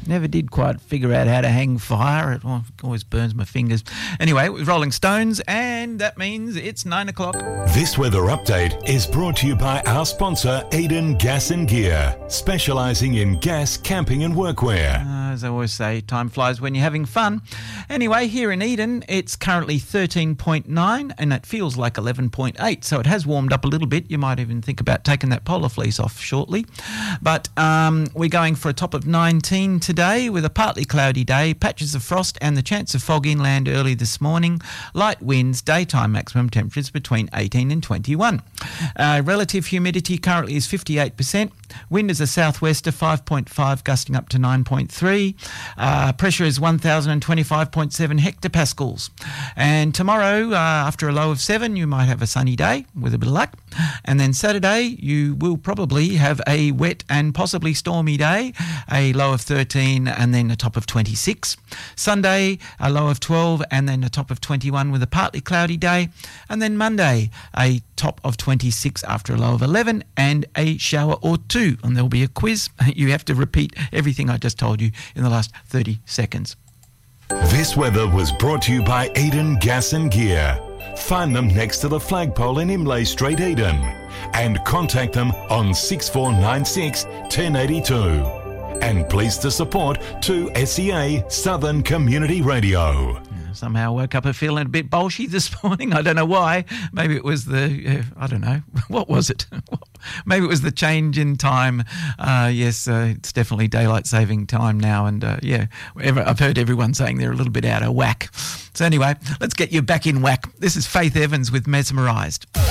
Never did quite figure out how to hang fire. It always burns my fingers. Anyway, with Rolling Stones, and that means it's 9 o'clock. This weather update is brought to you by our sponsor, Eden Gas and Gear, specialising in gas, camping and workwear. As I always say, time flies when you're having fun. Anyway, here in Eden, it's currently 13.9 and it feels like 11.8, so it has warmed up a little bit. You might even think about taking that polar fleece off shortly. But we're going for a top of 19 today with a partly cloudy day, patches of frost and the chance of fog inland early this morning. Light winds, daytime maximum temperatures between 18 and 21. Relative humidity currently is 58%. Wind is a southwester 5.5 gusting up to 9.3. Pressure is 1,025.7 hectopascals. And tomorrow, after a low of 7, you might have a sunny day with a bit of luck. And then Saturday, you will probably have a wet and possibly stormy day, a low of 13 and then a top of 26. Sunday, a low of 12 and then a top of 21 with a partly cloudy day. And then Monday, a top of 26 after a low of 11 and a shower or 2. And there'll be a quiz. You have to repeat everything I just told you in the last 30 seconds. This weather was brought to you by Eden Gas and Gear. Find them next to the flagpole in Imlay Street, Eden. And contact them on 6496 1082. And pleased to support 2SEA Southern Community Radio. Somehow I woke up feeling a bit bolshy this morning. I don't know why. Maybe it was I don't know. What was it? Maybe it was the change in time. Yes, it's definitely daylight saving time now. And I've heard everyone saying they're a little bit out of whack. So anyway, let's get you back in whack. This is Faith Evans with Mesmerised.